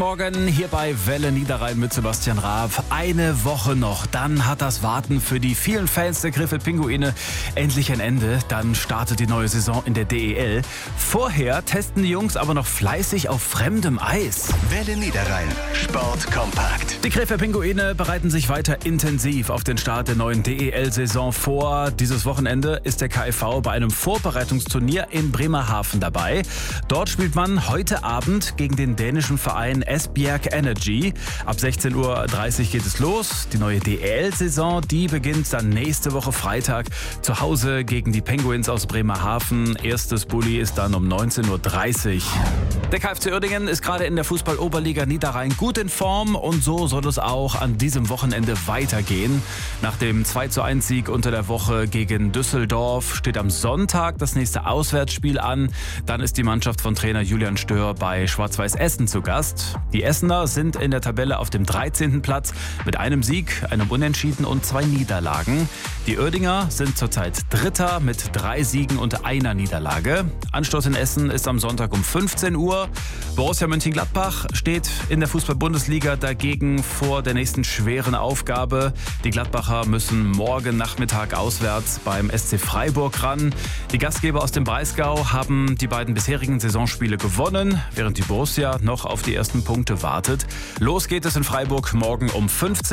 Morgen hier bei Welle Niederrhein mit Sebastian Raab. Eine Woche noch, dann hat das Warten für die vielen Fans der Krefeld-Pinguine endlich ein Ende. Dann startet die neue Saison in der DEL. Vorher testen die Jungs aber noch fleißig auf fremdem Eis. Welle Niederrhein, Sport kompakt. Die Krefeld-Pinguine bereiten sich weiter intensiv auf den Start der neuen DEL-Saison vor. Dieses Wochenende ist der KIV bei einem Vorbereitungsturnier in Bremerhaven dabei. Dort spielt man heute Abend gegen den dänischen Verein Esbjerg Energy. Ab 16:30 Uhr geht es los. Die neue DEL-Saison, die beginnt dann nächste Woche Freitag zu Hause gegen die Penguins aus Bremerhaven. Erstes Bulli ist dann um 19:30 Uhr. Der KFC Uerdingen ist gerade in der Fußball-Oberliga Niederrhein gut in Form und so soll es auch an diesem Wochenende weitergehen. Nach dem 2:1-Sieg unter der Woche gegen Düsseldorf steht am Sonntag das nächste Auswärtsspiel an. Dann ist die Mannschaft von Trainer Julian Stör bei Schwarz-Weiß Essen zu Gast. Die Essener sind in der Tabelle auf dem 13. Platz mit einem Sieg, einem Unentschieden und 2 Niederlagen. Die Uerdinger sind zurzeit Dritter mit 3 Siegen und einer Niederlage. Anstoß in Essen ist am Sonntag um 15 Uhr. Borussia Mönchengladbach steht in der Fußball-Bundesliga dagegen vor der nächsten schweren Aufgabe. Die Gladbacher müssen morgen Nachmittag auswärts beim SC Freiburg ran. Die Gastgeber aus dem Breisgau haben die beiden bisherigen Saisonspiele gewonnen, während die Borussia noch auf die ersten Punkte wartet. Los geht es in Freiburg morgen um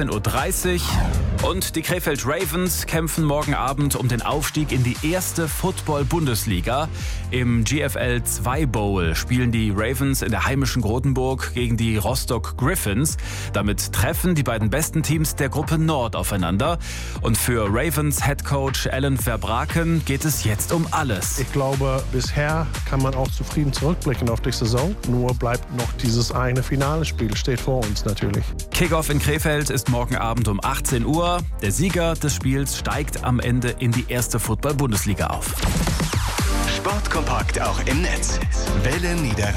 15:30 Uhr. Und die Krefeld Ravens kämpfen morgen Abend um den Aufstieg in die erste Football-Bundesliga. Im GFL 2 Bowl spielen die Ravens in der heimischen Grotenburg gegen die Rostock Griffins. Damit treffen die beiden besten Teams der Gruppe Nord aufeinander. Und für Ravens Headcoach Alan Verbraken geht es jetzt um alles. Ich glaube, bisher kann man auch zufrieden zurückblicken auf die Saison. Nur bleibt noch dieses eine Finale-Spiel, steht vor uns natürlich. Kickoff in Krefeld ist morgen Abend um 18 Uhr. Der Sieger des Spiels steigt am Ende in die erste Football-Bundesliga auf. Sport kompakt auch im Netz. Welle Niederrhein.